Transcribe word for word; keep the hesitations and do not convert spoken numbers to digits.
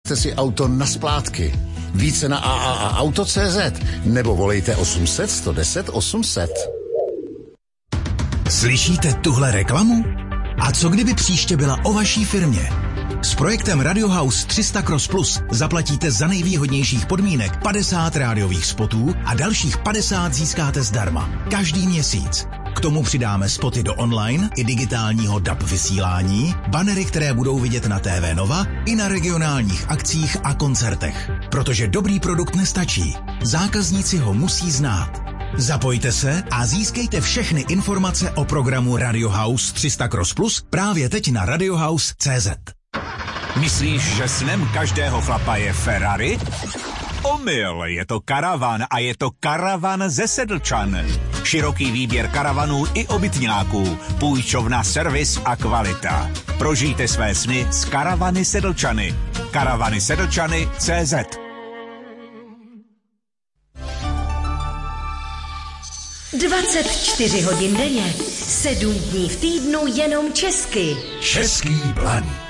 přiveďte si auto na splátky. Více na a a a auto tečka cé zet nebo volejte osm set, sto deset, osm set. Slyšíte tuhle reklamu? A co kdyby příště byla o vaší firmě? S projektem Radio House tři sta Cross Plus zaplatíte za nejvýhodnějších podmínek padesát rádiových spotů a dalších padesát získáte zdarma. Každý měsíc. K tomu přidáme spoty do online i digitálního D A B vysílání, banery, které budou vidět na T V Nova i na regionálních akcích a koncertech. Protože dobrý produkt nestačí. Zákazníci ho musí znát. Zapojte se a získejte všechny informace o programu Radio House tři sta Cross Plus právě teď na radiohouse tečka cé zet. Myslíš, že snem každého chlapa je Ferrari? Omyl, je to karavan a je to karavan ze Sedlčan. Široký výběr karavanů i obytňáků, půjčovna, servis a kvalita. Prožijte své sny s Karavany Sedlčany. Karavany Sedlčany tečka cé zet. dvacet čtyři hodin denně, sedm dní v týdnu jenom česky. Český Blaník.